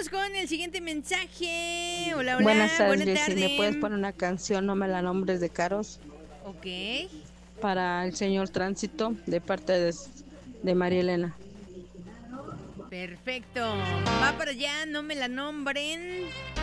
Vamos con el siguiente mensaje. Hola, hola. Buenas tardes, Buenas Jessy. tardes. ¿Me puedes poner una canción, no me la nombres, de Caros, Ok. para el señor Tránsito, de parte de María Elena? Perfecto. Va para allá, no me la nombren.